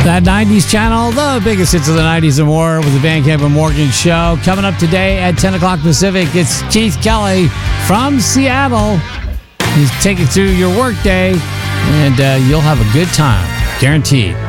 That 90s channel, the biggest hits of the 90s and more with the Van Camp and Morgan Show. Coming up today at 10 o'clock Pacific, it's Keith Kelly from Seattle. He's taking through your workday, and you'll have a good time, guaranteed.